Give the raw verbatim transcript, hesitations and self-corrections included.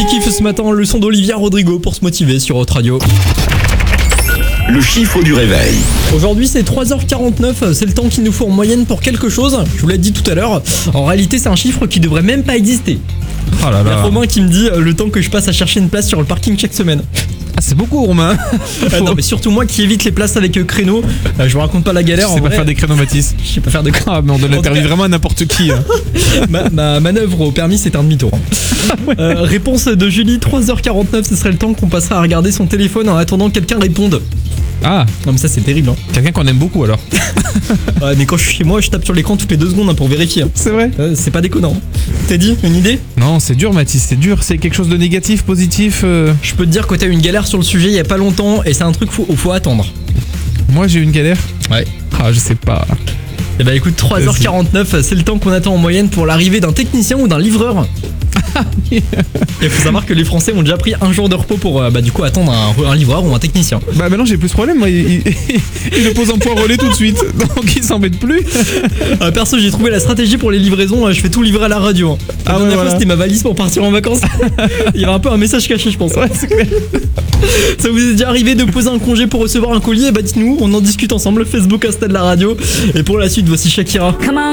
qui kiffe ce matin le son d'Olivia Rodrigo pour se motiver sur Hot Radio. Le chiffre du réveil. Aujourd'hui c'est trois heures quarante-neuf, c'est le temps qu'il nous faut en moyenne pour quelque chose. Je vous l'ai dit tout à l'heure, en réalité c'est un chiffre qui devrait même pas exister. Oh là Il y a là. Romain qui me dit euh, le temps que je passe à chercher une place sur le parking chaque semaine. Ah, c'est beaucoup, Romain. Ah non mais surtout moi qui évite les places avec euh, créneau, euh, je vous raconte pas la galère. Je en sais pas vrai. faire des créneaux, Mathis. Je sais pas faire de créneaux. Ah, mais on donne En le tout permis cas- vraiment à n'importe qui. hein. ma, ma manœuvre au permis c'est un demi-tour. Euh, réponse de Julie, trois heures quarante-neuf, ce serait le temps qu'on passerait à regarder son téléphone en attendant que quelqu'un réponde. Ah, Non mais ça c'est terrible hein. quelqu'un qu'on aime beaucoup alors. Ouais, mais quand je suis chez moi je tape sur l'écran toutes les deux secondes hein, pour vérifier hein. C'est vrai. Euh, c'est pas déconnant. T'as dit une idée? Non, c'est dur, Mathis, c'est dur. C'est quelque chose de négatif, positif. euh. Je peux te dire que t'as eu une galère sur le sujet il y a pas longtemps et c'est un truc faut, faut attendre. Moi, j'ai eu une galère. Ouais. Ah, je sais pas. Et bah écoute, trois heures quarante-neuf, c'est le temps qu'on attend en moyenne pour l'arrivée d'un technicien ou d'un livreur. Il faut savoir que les Français ont déjà pris un jour de repos pour euh, bah du coup attendre un, un livreur ou un technicien. Bah maintenant j'ai plus ce problème, moi, il, il, il le pose en point relais tout de suite, donc il s'embête plus. Euh, perso j'ai trouvé la stratégie pour les livraisons, euh, je fais tout livrer à la radio hein. La Ah ouais, dernière fois voilà. c'était ma valise pour partir en vacances. Il y avait un peu un message caché je pense. Ouais, c'est clair. Ça vous est déjà arrivé de poser un congé pour recevoir un colis? Bah dites-nous, on en discute ensemble, Facebook, Insta de la radio. Et pour la suite voici Shakira. Come on.